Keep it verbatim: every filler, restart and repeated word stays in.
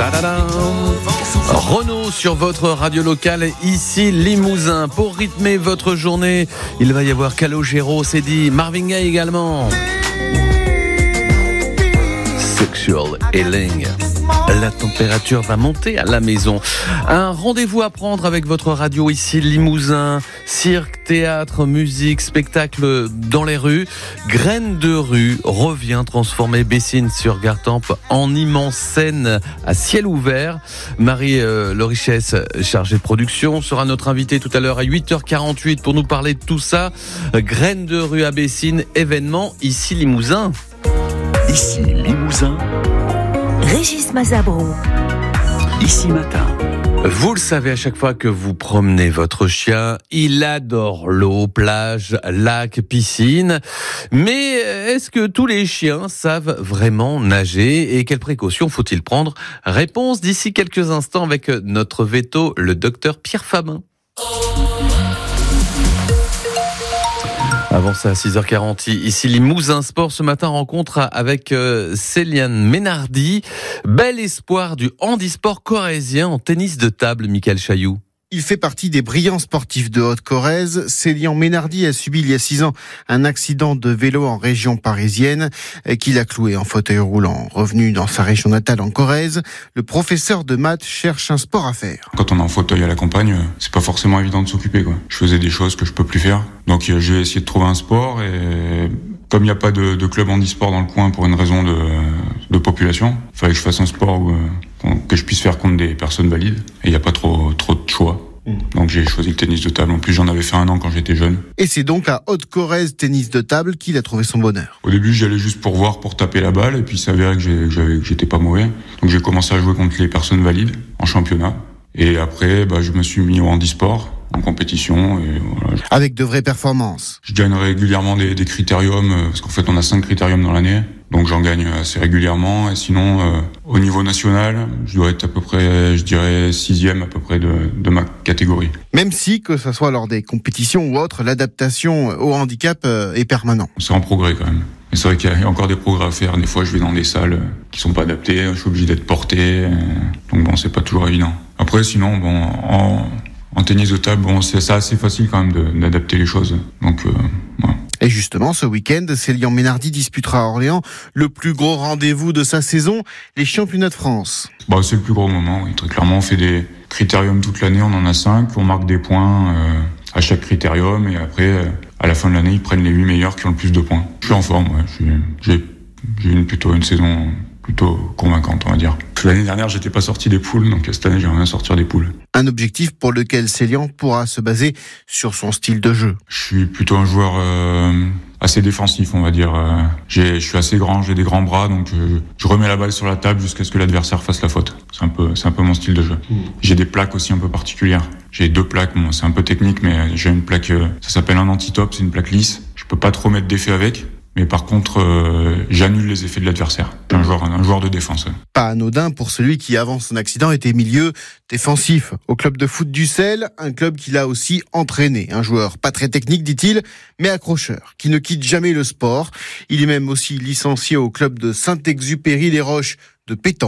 Ta-da-da. Renaud sur votre radio locale, ici Limousin. Pour rythmer votre journée, il va y avoir Calogero, c'est dit, Marvin Gaye également. Sexual Healing. La température va monter à la maison. Un rendez-vous à prendre avec votre radio ici Limousin. Cirque, théâtre, musique, spectacle dans les rues. Graines de rue revient transformer Bessines sur Gartempe en immense scène à ciel ouvert. Marie euh, Lorichesse, chargée de production, sera notre invitée tout à l'heure à huit heures quarante-huit pour nous parler de tout ça. Graines de rue à Bessines, événement ici Limousin. Ici Limousin. Régis Mazabro. Ici Matin. Vous le savez, à chaque fois que vous promenez votre chien, il adore l'eau, plage, lac, piscine. Mais est-ce que tous les chiens savent vraiment nager et quelles précautions faut-il prendre? Réponse d'ici quelques instants avec notre veto, le docteur Pierre Fabin. Avant ça, à six heures quarante, ici Limousin Sport, ce matin, rencontre avec euh, Céliane Ménardi, bel espoir du handisport corrézien en tennis de table, Michael Chailloux. Il fait partie des brillants sportifs de Haute-Corrèze. Céliane Ménardi a subi il y a six ans un accident de vélo en région parisienne qui l'a cloué en fauteuil roulant. Revenu dans sa région natale en Corrèze, le professeur de maths cherche un sport à faire. Quand on est en fauteuil à la campagne, c'est pas forcément évident de s'occuper, quoi. Je faisais des choses que je peux plus faire. Donc j'ai essayé de trouver un sport et comme il n'y a pas de, de club handisport dans le coin pour une raison de, de population, il fallait que je fasse un sport où, que je puisse faire contre des personnes valides. Et il n'y a pas trop, trop de choix. Donc j'ai choisi le tennis de table. En plus, j'en avais fait un an quand j'étais jeune. Et c'est donc à Haute-Corrèze tennis de table qu'il a trouvé son bonheur. Au début, j'y allais juste pour voir, pour taper la balle. Et puis, il s'avérait que, j'ai, que, j'avais, que j'étais pas mauvais. Donc j'ai commencé à jouer contre les personnes valides en championnat. Et après, bah, je me suis mis au handisport, en compétition. Et voilà. Avec de vraies performances. Je gagne régulièrement des, des critériums, parce qu'en fait, on a cinq critériums dans l'année. Donc j'en gagne assez régulièrement. Et sinon, euh, au niveau national, je dois être à peu près, je dirais, sixième à peu près de, de ma catégorie. Même si, que ce soit lors des compétitions ou autres, l'adaptation au handicap est permanente. C'est en progrès quand même. Mais c'est vrai qu'il y a encore des progrès à faire. Des fois, je vais dans des salles qui sont pas adaptées. Je suis obligé d'être porté. Donc bon, c'est pas toujours évident. Après, sinon, bon, en, en tennis de table, bon, c'est, c'est assez facile quand même de, d'adapter les choses. Donc, euh, voilà. Et justement, ce week-end, Céliane Ménardi disputera à Orléans le plus gros rendez-vous de sa saison, les championnats de France. Bah, c'est le plus gros moment, oui. Très clairement, on fait des critériums toute l'année, on en a cinq, on marque des points euh, à chaque critérium, et après, euh, à la fin de l'année, ils prennent les huit meilleurs qui ont le plus de points. Je suis en forme, ouais. Je suis, j'ai, j'ai une, plutôt une saison plutôt convaincante, on va dire. L'année dernière, j'étais pas sorti des poules, donc cette année, j'aimerais bien sortir des poules. Un objectif pour lequel Céliane pourra se baser sur son style de jeu. Je suis plutôt un joueur euh, assez défensif, on va dire. Euh, j'ai, je suis assez grand, j'ai des grands bras, donc euh, je remets la balle sur la table jusqu'à ce que l'adversaire fasse la faute. C'est un peu, c'est un peu mon style de jeu. Mmh. J'ai des plaques aussi un peu particulières. J'ai deux plaques, bon, c'est un peu technique, mais j'ai une plaque, euh, ça s'appelle un anti-top, c'est une plaque lisse. Je peux pas trop mettre d'effet avec. Mais par contre, euh, j'annule les effets de l'adversaire. Un joueur, un joueur de défense. Ouais. Pas anodin pour celui qui, avant son accident, était milieu défensif au club de foot du Sel, un club qu'il a aussi entraîné. Un joueur pas très technique, dit-il, mais accrocheur, qui ne quitte jamais le sport. Il est même aussi licencié au club de Saint-Exupéry-les-Roches de pétanque.